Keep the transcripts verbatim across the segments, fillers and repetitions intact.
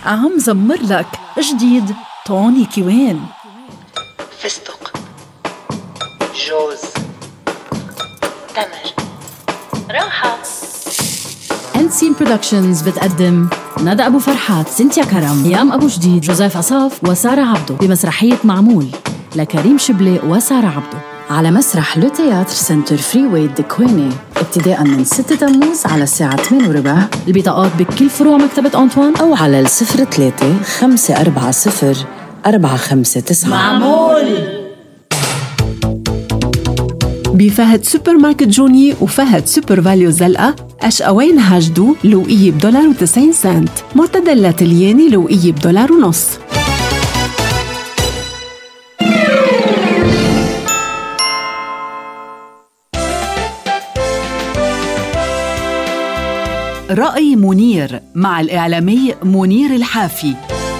عم زمر لك جديد توني كيوان، فستق، جوز، تمر، روحة. أنسين برودكشنز بتقدم ندى أبو فرحات، سنتيا كرم، يام أبو جديد، جوزيف عصاف وسارة عبدو بمسرحية معمول لكريم شبلي وسارة عبدو على مسرح لو تياتر سنتر فري واي دكويني ابتداء من ستة تموز على الساعة ثمانية وربع. البطاقات بكل فروع مكتبة أنطوان أو على الصفر ثلاثة خمسة أربعة صفر أربعة خمسة تسعة. معمول بفهد سوبر ماركت جوني وفهد سوبر فاليو زلقة أشقوين هاجدو لوقية بدولار وتسعين سنت، معتدل لاتلياني لوقية بدولار ونص. رأي منير مع الإعلامي منير الحافي.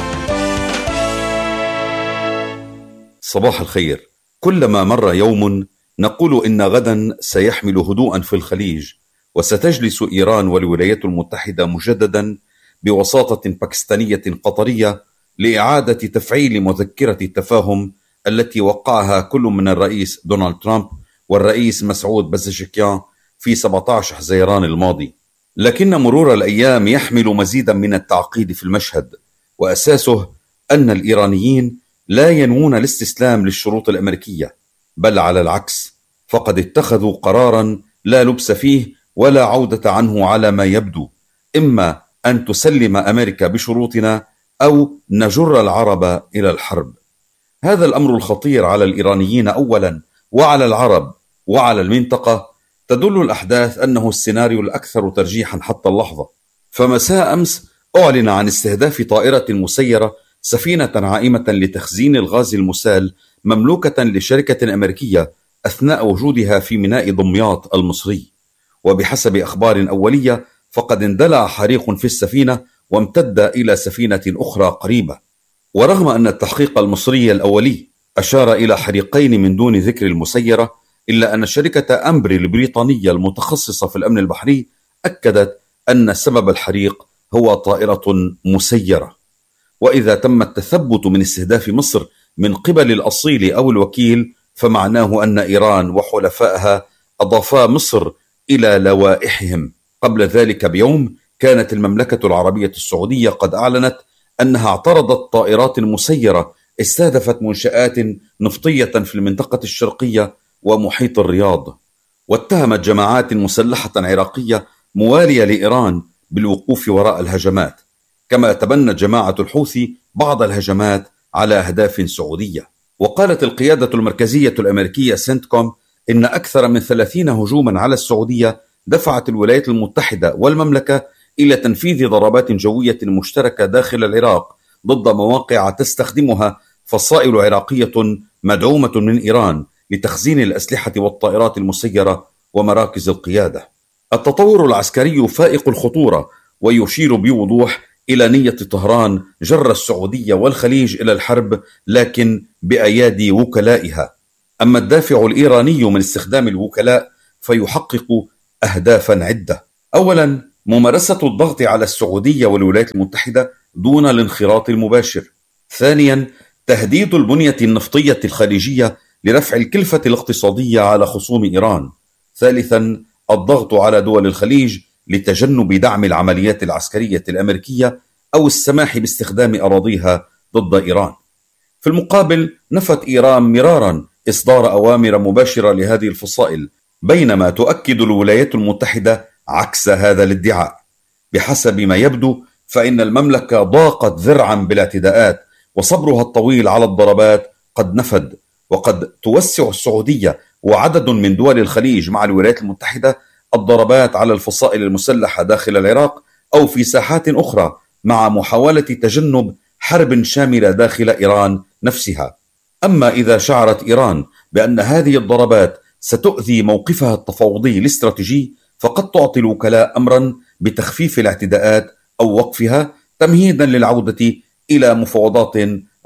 صباح الخير. كلما مر يوم نقول إن غدا سيحمل هدوءا في الخليج، وستجلس إيران والولايات المتحدة مجددا بوساطة باكستانية قطرية لإعادة تفعيل مذكرة التفاهم التي وقعها كل من الرئيس دونالد ترامب والرئيس مسعود بزشكيان في سبعة عشر حزيران الماضي. لكن مرور الأيام يحمل مزيدا من التعقيد في المشهد، وأساسه أن الإيرانيين لا ينوون الاستسلام للشروط الأمريكية، بل على العكس، فقد اتخذوا قرارا لا لبس فيه ولا عودة عنه على ما يبدو، إما أن تسلم أمريكا بشروطنا أو نجر العرب إلى الحرب. هذا الأمر الخطير على الإيرانيين أولا وعلى العرب وعلى المنطقة تدل الأحداث أنه السيناريو الأكثر ترجيحا حتى اللحظة. فمساء أمس أعلن عن استهداف طائرة مسيرة سفينة عائمة لتخزين الغاز المسال مملوكة لشركة أمريكية أثناء وجودها في ميناء دمياط المصري. وبحسب أخبار أولية فقد اندلع حريق في السفينة وامتد إلى سفينة أخرى قريبة. ورغم أن التحقيق المصري الأولي أشار إلى حريقين من دون ذكر المسيرة، إلا أن شركة أمبري البريطانية المتخصصة في الأمن البحري أكدت أن سبب الحريق هو طائرة مسيرة. وإذا تم التثبت من استهداف مصر من قبل الأصيل أو الوكيل فمعناه أن إيران وحلفائها أضافا مصر إلى لوائحهم. قبل ذلك بيوم كانت المملكة العربية السعودية قد أعلنت أنها اعترضت طائرات مسيرة استهدفت منشآت نفطية في المنطقة الشرقية ومحيط الرياض، واتهمت جماعات مسلحة عراقية موالية لإيران بالوقوف وراء الهجمات، كما تبنت جماعة الحوثي بعض الهجمات على أهداف سعودية. وقالت القيادة المركزية الأمريكية سنتكوم إن أكثر من ثلاثين هجوما على السعودية دفعت الولايات المتحدة والمملكة إلى تنفيذ ضربات جوية مشتركة داخل العراق ضد مواقع تستخدمها فصائل عراقية مدعومة من إيران لتخزين الأسلحة والطائرات المسيرة ومراكز القيادة. التطور العسكري فائق الخطورة ويشير بوضوح إلى نية طهران جر السعودية والخليج إلى الحرب، لكن بأيادي وكلائها. أما الدافع الإيراني من استخدام الوكلاء فيحقق أهدافا عدة. أولا، ممارسة الضغط على السعودية والولايات المتحدة دون الانخراط المباشر. ثانيا، تهديد البنية النفطية الخليجية لرفع الكلفة الاقتصادية على خصوم إيران. ثالثا، الضغط على دول الخليج لتجنب دعم العمليات العسكرية الأمريكية أو السماح باستخدام أراضيها ضد إيران. في المقابل، نفت إيران مرارا إصدار أوامر مباشرة لهذه الفصائل، بينما تؤكد الولايات المتحدة عكس هذا الادعاء. بحسب ما يبدو فإن المملكة ضاقت ذرعا بالاعتداءات، وصبرها الطويل على الضربات قد نفد. وقد توسع السعودية وعدد من دول الخليج مع الولايات المتحدة الضربات على الفصائل المسلحة داخل العراق أو في ساحات أخرى، مع محاولة تجنب حرب شاملة داخل إيران نفسها. أما إذا شعرت إيران بأن هذه الضربات ستؤذي موقفها التفاوضي الاستراتيجي، فقد تعطي الوكلاء أمرا بتخفيف الاعتداءات أو وقفها تمهيدا للعودة إلى مفاوضات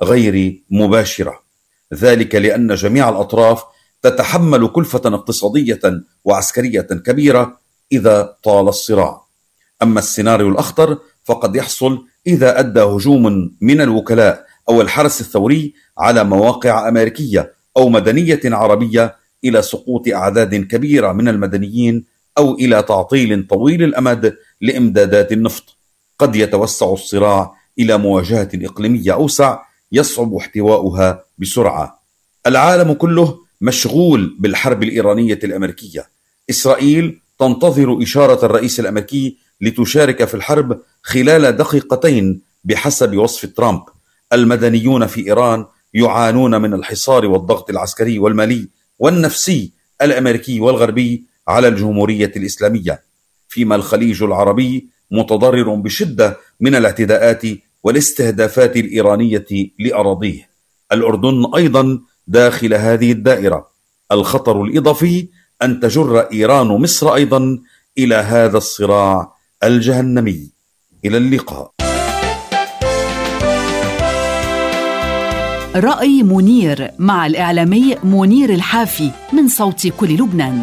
غير مباشرة. ذلك لأن جميع الأطراف تتحمل كلفة اقتصادية وعسكرية كبيرة إذا طال الصراع. أما السيناريو الأخطر فقد يحصل إذا أدى هجوم من الوكلاء أو الحرس الثوري على مواقع أمريكية أو مدنية عربية إلى سقوط أعداد كبيرة من المدنيين أو إلى تعطيل طويل الأمد لإمدادات النفط. قد يتوسع الصراع إلى مواجهة إقليمية أوسع يصعب احتواؤها بسرعة. العالم كله مشغول بالحرب الإيرانية الأمريكية. إسرائيل تنتظر إشارة الرئيس الأمريكي لتشارك في الحرب خلال دقيقتين بحسب وصف ترامب. المدنيون في إيران يعانون من الحصار والضغط العسكري والمالي والنفسي الأمريكي والغربي على الجمهورية الإسلامية، فيما الخليج العربي متضرر بشدة من الاعتداءات والاستهدافات الإيرانية لأراضيه. الأردن أيضا داخل هذه الدائرة. الخطر الإضافي أن تجر إيران مصر أيضا إلى هذا الصراع الجهنمي. إلى اللقاء. رأي منير مع الإعلامي منير الحافي من صوت كل لبنان.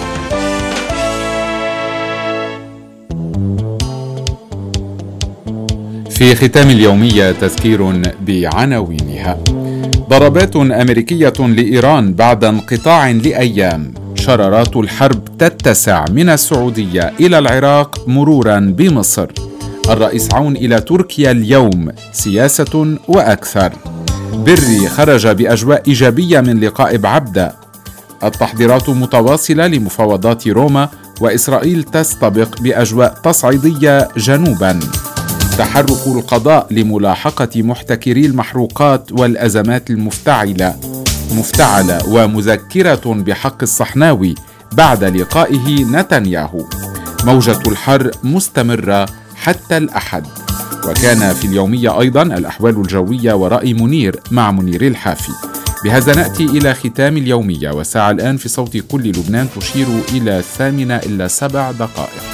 في ختام اليومية تذكير بعناوينها. ضربات أمريكية لإيران بعد انقطاع لأيام. شرارات الحرب تتسع من السعودية إلى العراق مرورا بمصر. الرئيس عون إلى تركيا اليوم. سياسة وأكثر. بري خرج بأجواء إيجابية من لقاء بعبدة. التحضيرات متواصلة لمفاوضات روما، وإسرائيل تستبق بأجواء تصعيدية جنوبا. تحرك القضاء لملاحقة محتكري المحروقات والأزمات المفتعلة مفتعلة ومذكرة بحق الصحناوي بعد لقائه نتنياهو. موجة الحر مستمرة حتى الأحد. وكان في اليومية أيضا الأحوال الجوية ورأي منير مع منير الحافي. بهذا نأتي إلى ختام اليومية، والساعة الآن في صوت كل لبنان تشير إلى الثامنة إلا سبع دقائق.